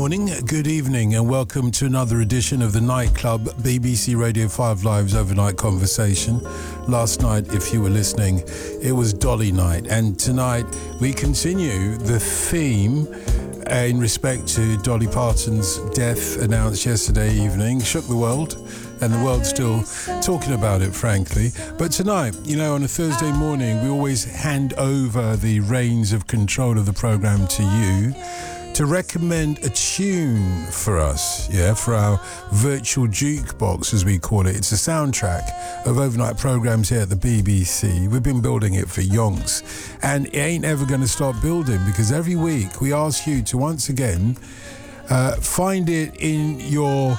morning, good evening, and welcome to another edition of the Nightclub, BBC Radio 5 Live's Overnight Conversation. Last night, if you were listening, it was Dolly Night, and tonight we continue the theme in respect to Dolly Parton's death announced yesterday evening. Shook the world, and the world's still talking about it, frankly. But tonight, you know, on a Thursday morning, we always hand over the reins of control of the programme to you to recommend a tune for us, for our virtual jukebox, as we call it. It's a soundtrack of overnight programmes here at the BBC. We've been building it for yonks, and it ain't ever going to stop building, because every week we ask you to once again find it in your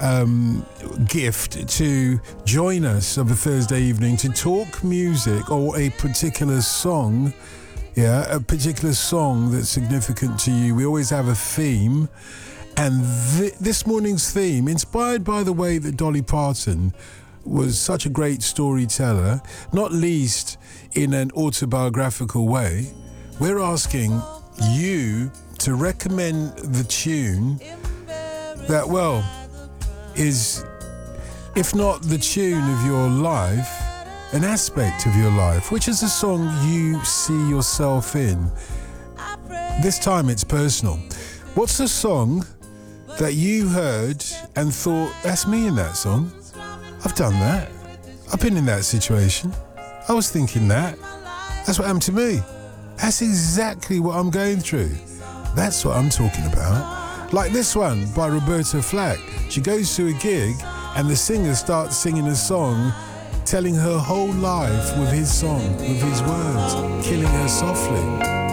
gift to join us of a Thursday evening to talk music or a particular song. A particular song that's significant to you. We always have a theme, and this morning's theme, inspired by the way that Dolly Parton was such a great storyteller, not least in an autobiographical way, we're asking you to recommend the tune that, well, is, if not the tune of your life, an aspect of your life, which is a song you see yourself in. This time it's personal. What's the song that you heard and thought, that's me in that song? I've done that. I've been in that situation. I was thinking that. That's what happened to me. That's exactly what I'm going through. That's what I'm talking about. Like this one by Roberta Flack. She goes to a gig and the singer starts singing a song telling her whole life with his song, with his words, killing her softly.